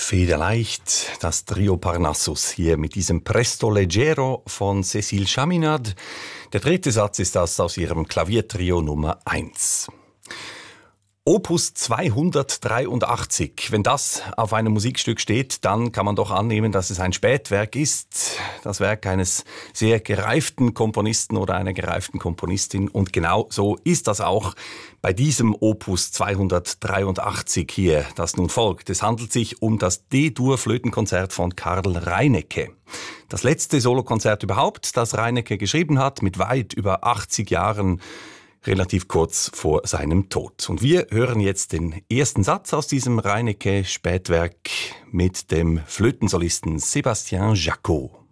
Federleicht, das Trio Parnassus hier mit diesem Presto Leggero von Cécile Chaminade. Der dritte Satz ist das aus ihrem Klaviertrio Nummer 1. Opus 283. Wenn das auf einem Musikstück steht, dann kann man doch annehmen, dass es ein Spätwerk ist. Das Werk eines sehr gereiften Komponisten oder einer gereiften Komponistin. Und genau so ist das auch bei diesem Opus 283 hier, das nun folgt. Es handelt sich um das D-Dur-Flötenkonzert von Karl Reinecke. Das letzte Solokonzert überhaupt, das Reinecke geschrieben hat, mit weit über 80 Jahren, relativ kurz vor seinem Tod. Und wir hören jetzt den ersten Satz aus diesem Reinecke-Spätwerk mit dem Flötensolisten Sébastien Jacot.